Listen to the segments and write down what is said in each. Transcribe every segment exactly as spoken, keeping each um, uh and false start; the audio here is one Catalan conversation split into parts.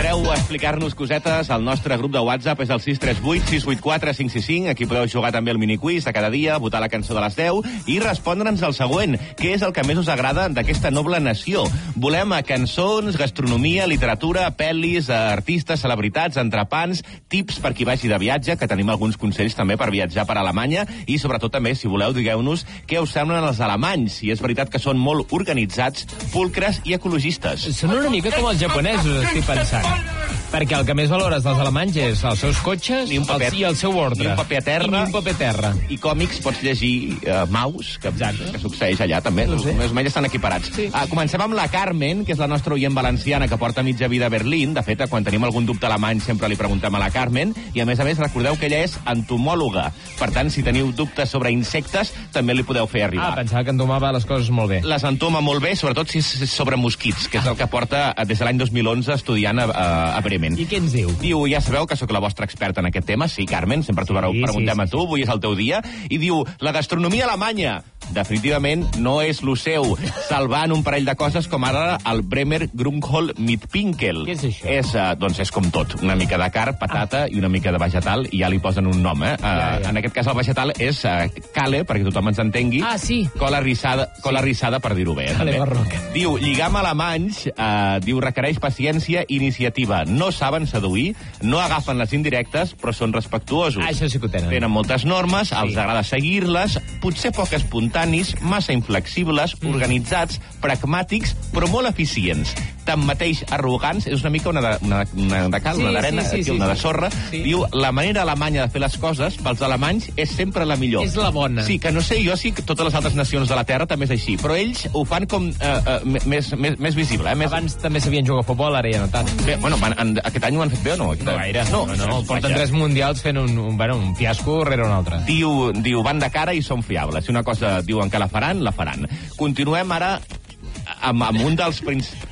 podreu explicar-nos cosetes al nostre grup de WhatsApp, és el sis tres vuit sis vuit quatre cinc sis cinc. Aquí podeu jugar també al miniquiz de cada dia, votar la cançó de les deu i respondre'ns al següent. Què és el que més us agrada d'aquesta noble nació? Volem a cançons, gastronomia, literatura, pel·lis, artistes, celebritats, entrepans, tips per qui vagi de viatge, que tenim alguns consells també per viatjar per Alemanya, i sobretot també, si voleu, digueu-nos què us semblen els alemanys, si és veritat que són molt organitzats, pulcres i ecologistes. Són una mica com els japonesos, estic pensant. Perquè el que més valores dels alemanys és els seus cotxes ni un paper, i el seu ordre. Ni un paper a terra. I ni un paper a terra. I còmics pots llegir uh, Maus, que, que succeeix allà també. No sé. Més o menys estan equiparats. Sí. Uh, comencem amb la Carmen, que és la nostra oient valenciana que porta mitja vida a Berlín. De fet, quan tenim algun dubte alemany sempre li preguntem a la Carmen. I a més a més, recordeu que ella és entomòloga. Per tant, si teniu dubtes sobre insectes, també li podeu fer arribar. Ah, pensava que entomava les coses molt bé. Les entoma molt bé, sobretot si és sobre mosquits, que és el que porta des de l'any dos mil onze estudiant a, a, a Bremen. I què ens diu? Diu, ja sabeu que sóc la vostra experta en aquest tema. Sí, Carmen, sempre t'ho sí, preguntem sí, sí, a tu, avui és el teu dia. I diu, la gastronomia alemanya definitivament no és lo seu, salvant un parell de coses com ara el Bremer Grünkohl mit Pinkel. Què és això? És, uh, doncs és com tot, una mica de carn, patata ah. i una mica de vegetal, i ja li posen un nom, eh? Uh, ja, ja. En aquest cas el vegetal és uh, cale, perquè tothom ens entengui. Ah, sí. Cola rissada, cola sí. rissada per dir-ho bé. Eh, cale barroca. Diu, lligam alemanys, uh, diu, requereix paciència i iniciativa. No saben seduir, no agafen les indirectes, però són respectuosos. Ah, això sí que ho tenen. Tenen moltes normes, sí. els agrada seguir-les, potser poc espontanis, massa inflexibles, mm. organitzats, pragmàtics, però molt eficients. Tanmateix, arrogants, és una mica una de, una, una de cal, sí, una d'arena, sí, sí, sí, una de sorra. Sí. Diu, la manera alemanya de fer les coses, pels alemanys, és sempre la millor. És la bona. Sí, que no sé jo si totes les altres nacions de la Terra també és així, però ells ho fan com uh, uh, més, més, més visible. Eh? Més... Abans també sabien jugar a futbol, ara ja no tant. Bé, bueno, van, en, aquest any ho han fet bé o no? No gaire. No, no, no porten tres mundials fent un, un, bueno, un fiasco rere un altre. Diu, diu, van de cara i són fiables. Si una cosa diuen que la faran, la faran. Continuem ara amb, amb un dels principis...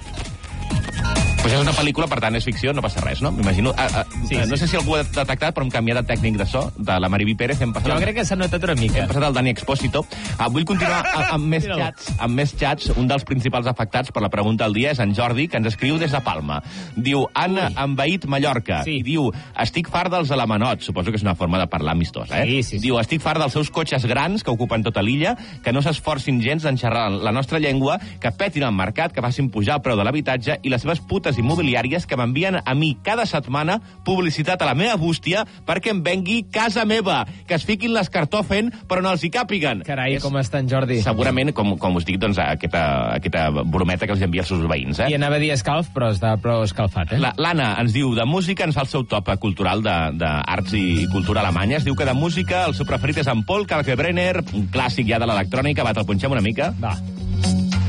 Pues és una pel·lícula, per tant és ficció, no passa res, no? M'imagino... Uh, uh, sí, uh, no sé si algú ha detectat, però hem canviat de tècnic de so, de la Mariví Pérez. Hem passat jo crec que s'ha notat una mica. Hem passat al Dani Expósito. Uh, vull continuar amb, amb més xats. Amb més xats. Un dels principals afectats per la pregunta del dia és en Jordi, que ens escriu des de Palma. Diu, han envaït Mallorca. Sí. I diu, estic fart dels alamanots. Suposo que és una forma de parlar amistosa, eh? Sí, sí, sí. Diu, estic fart dels seus cotxes grans que ocupen tota l'illa, que no s'esforcin gens d'enxerrar la nostra llengua, que petin el mercat, que facin pujar el preu de l'habitatge i les seves putes immobiliàries que m'envien a mi cada setmana publicitat a la meva bústia perquè em vengui casa meva, que es fiquin l'escartofen però no els hi càpiguen. Carai, és, com estan, Jordi? Segurament, com, com us dic, doncs, aquesta, aquesta brometa que els envia els seus veïns. Eh? I anava a dir escalf, però està prou escalfat, eh? L'Anna ens diu, de música ens fa el seu top cultural d'arts i cultura alemanya. Es diu que de música el seu preferit és en Paul Kalkbrenner, un clàssic ja de l'electrònica. Va, te'l punxem una mica? Va.